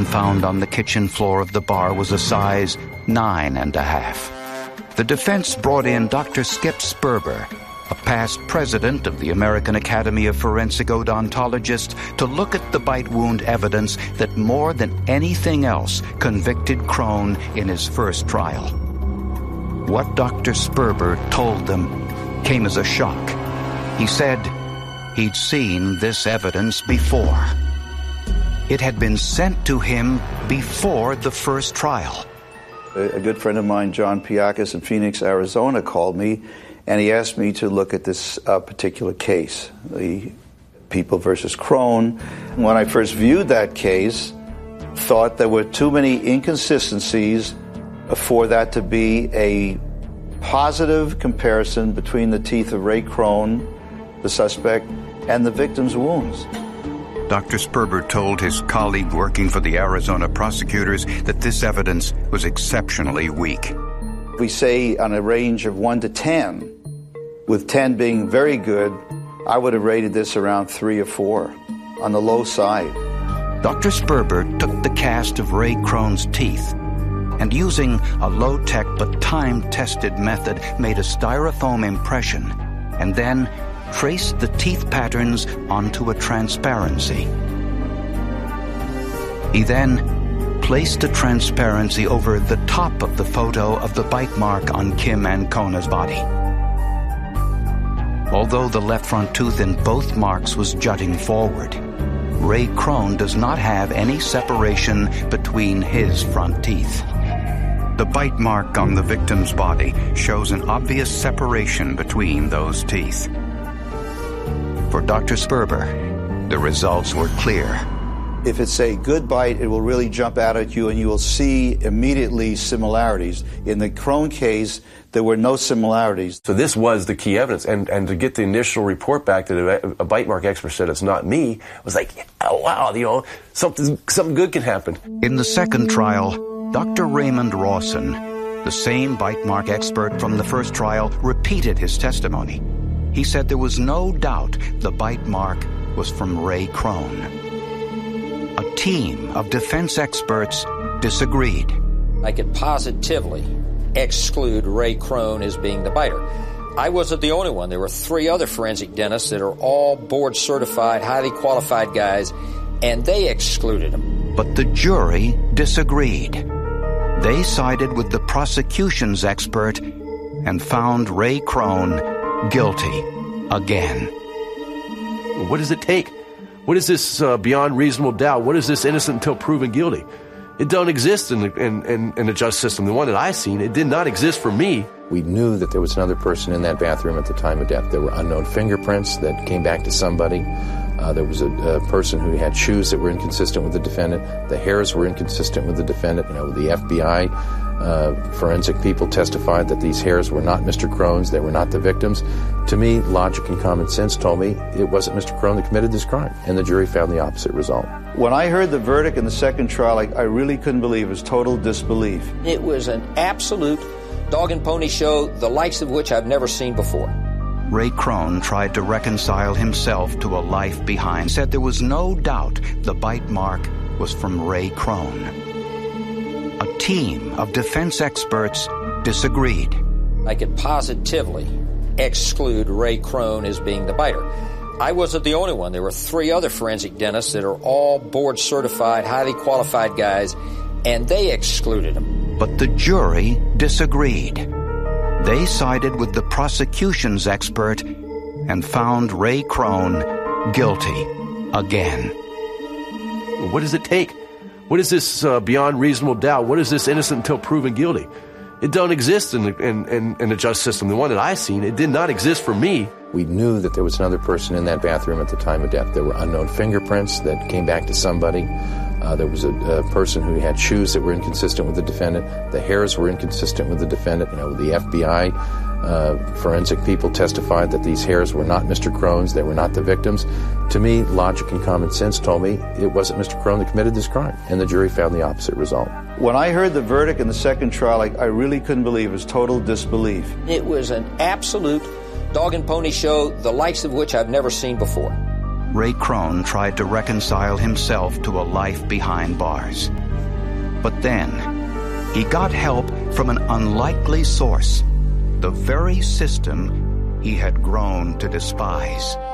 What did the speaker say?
found on the kitchen floor of the bar was a size 9.5. The defense brought in Dr. Skip Sperber, a past president of the American Academy of Forensic Odontologists, to look at the bite wound evidence that more than anything else convicted Crone in his first trial. What Dr. Sperber told them came as a shock. He said he'd seen this evidence before. It had been sent to him before the first trial. A good friend of mine, John Piakis in Phoenix, Arizona, called me, and he asked me to look at this particular case, the People versus Crone. When I first viewed that case, thought there were too many inconsistencies for that to be a positive comparison between the teeth of Ray Crone, the suspect, and the victim's wounds. Dr. Sperber told his colleague working for the Arizona prosecutors that this evidence was exceptionally weak. We say on a range of 1 to 10, with 10 being very good, I would have rated this around 3 or 4, on the low side. Dr. Sperber took the cast of Ray Crone's teeth and, using a low-tech but time-tested method, made a styrofoam impression and then traced the teeth patterns onto a transparency. He then placed the transparency over the top of the photo of the bite mark on Kim Ancona's body. Although the left front tooth in both marks was jutting forward, Ray Crone does not have any separation between his front teeth. The bite mark on the victim's body shows an obvious separation between those teeth. For Dr. Sperber, the results were clear. If it's a good bite, it will really jump out at you and you will see immediately similarities. In the Crone case, there were no similarities. So this was the key evidence. And to get the initial report back that a bite mark expert said it's not me, was like, oh, wow, something good can happen. In the second trial, Dr. Raymond Rawson, the same bite mark expert from the first trial, repeated his testimony. He said there was no doubt the bite mark was from Ray Crone. A team of defense experts disagreed. I could positively exclude Ray Crone as being the biter. I wasn't the only one. There were 3 other forensic dentists that are all board-certified, highly qualified guys, and they excluded him. But the jury disagreed. They sided with the prosecution's expert and found Ray Crone guilty again. What does it take? What is this beyond reasonable doubt? What is this innocent until proven guilty? It don't exist in the justice system. The one that I seen, it did not exist for me. We knew that there was another person in that bathroom at the time of death. There were unknown fingerprints that came back to somebody. There was a person who had shoes that were inconsistent with the defendant. The hairs were inconsistent with the defendant. The FBI forensic people testified that these hairs were not Mr. Crone's. They were not the victim's. To me, logic and common sense told me it wasn't Mr. Crone that committed this crime, and the jury found the opposite result. When I heard the verdict in the second trial, I really couldn't believe it. It was total disbelief. It was an absolute dog and pony show, the likes of which I've never seen before. Ray Crone tried to reconcile himself to a life behind, said there was no doubt the bite mark was from Ray Crone. A team of defense experts disagreed. I could positively exclude Ray Crone as being the biter. I wasn't the only one. There were 3 other forensic dentists that are all board-certified, highly qualified guys, and they excluded him. But the jury disagreed. They sided with the prosecution's expert and found Ray Crone guilty again. What does it take? What is this beyond reasonable doubt? What is this innocent until proven guilty? It don't exist in the justice system. The one that I seen, it did not exist for me. We knew that there was another person in that bathroom at the time of death. There were unknown fingerprints that came back to somebody. There was a person who had shoes that were inconsistent with the defendant. The hairs were inconsistent with the defendant. The FBI forensic people testified that these hairs were not Mr. Crone's. They were not the victim's. To me, logic and common sense told me it wasn't Mr. Crone that committed this crime, and the jury found the opposite result. When I heard the verdict in the second trial, I really couldn't believe it. It was total disbelief. It was an absolute dog and pony show, the likes of which I've never seen before. Ray Crone tried to reconcile himself to a life behind bars. But then, he got help from an unlikely source, the very system he had grown to despise.